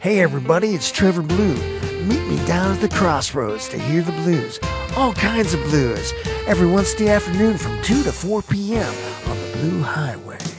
Hey everybody, it's Trevor Blue. Meet me down at the crossroads to hear the blues. All kinds of blues. Every Wednesday afternoon from 2 to 4 p.m. on the Blue Highway.